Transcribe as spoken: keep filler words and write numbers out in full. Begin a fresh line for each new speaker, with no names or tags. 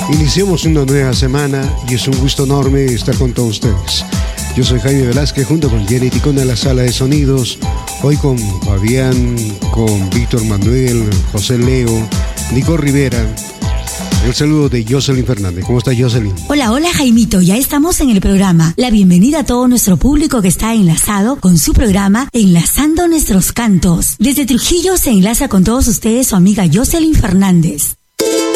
Iniciamos una nueva semana y es un gusto enorme estar con todos ustedes. Yo soy Jaime Velázquez junto con Jenny Ticona en la sala de sonidos. Hoy con Fabián, con Víctor Manuel, José Leo, Nico Rivera. El saludo de Jocelyn Fernández. ¿Cómo está Jocelyn?
Hola, hola Jaimito, ya estamos en el programa. La bienvenida a todo nuestro público que está enlazado con su programa Enlazando Nuestros Cantos. Desde Trujillo se enlaza con todos ustedes su amiga Jocelyn Fernández.